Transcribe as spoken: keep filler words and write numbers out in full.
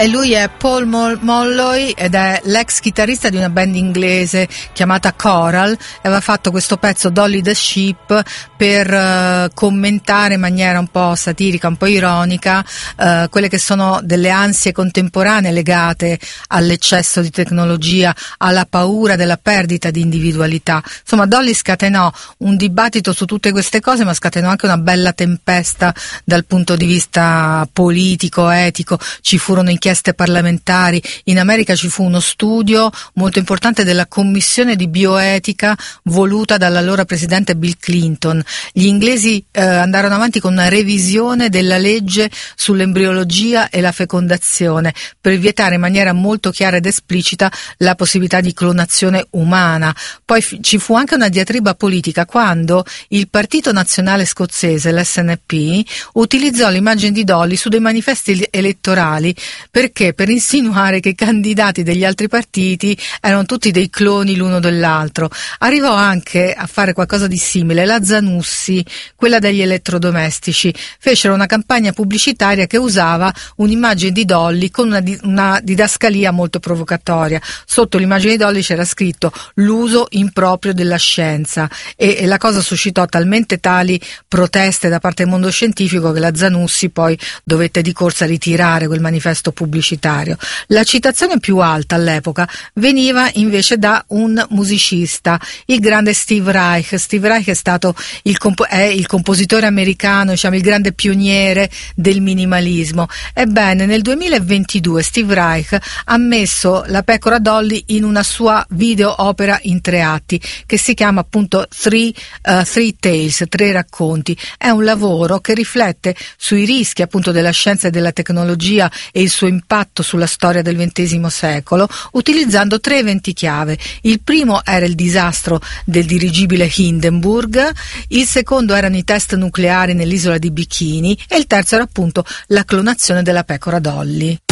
E lui è Paul Mol- Molloy ed è l'ex chitarrista di una band inglese chiamata Coral, e aveva fatto questo pezzo Dolly the Sheep per uh, commentare in maniera un po' satirica, un po' ironica uh, quelle che sono delle ansie contemporanee legate all'eccesso di tecnologia, alla paura della perdita di individualità. Insomma, Dolly scatenò un dibattito su tutte queste cose, ma scatenò anche una bella tempesta dal punto di vista politico, etico. Ci furono inchieste parlamentari, in America ci fu uno studio molto importante della commissione di bioetica voluta dall'allora presidente Bill Clinton. Gli inglesi eh, andarono avanti con una revisione della legge sull'embriologia e la fecondazione per vietare in maniera molto chiara ed esplicita la possibilità di clonazione umana. Poi f- ci fu anche una diatriba politica quando il Partito Nazionale Scozzese, l'S N P, utilizzò l'immagine di Dolly su dei manifesti elettorali. Perché? Per insinuare che i candidati degli altri partiti erano tutti dei cloni l'uno dell'altro. Arrivò anche a fare qualcosa di simile la Zanussi, quella degli elettrodomestici. Fecero una campagna pubblicitaria che usava un'immagine di Dolly con una, di, una didascalia molto provocatoria. Sotto l'immagine di Dolly c'era scritto l'uso improprio della scienza, e, e la cosa suscitò talmente tali proteste da parte del mondo scientifico che la Zanussi poi dovette di corsa ritirare quel manifesto pubblicitario. La citazione più alta all'epoca veniva invece da un musicista, il grande Steve Reich. Steve Reich è stato il, compo- è il compositore americano, diciamo il grande pioniere del minimalismo. Ebbene, nel duemilaventidue Steve Reich ha messo la pecora Dolly in una sua video opera in tre atti che si chiama appunto Three, uh, Three Tales, tre racconti. È un lavoro che riflette sui rischi appunto della scienza e della tecnologia e il suo impatto sulla storia del ventesimo secolo, utilizzando tre eventi chiave. Il primo era il disastro del dirigibile Hindenburg, il secondo erano i test nucleari nell'isola di Bikini e il terzo era appunto la clonazione della pecora Dolly.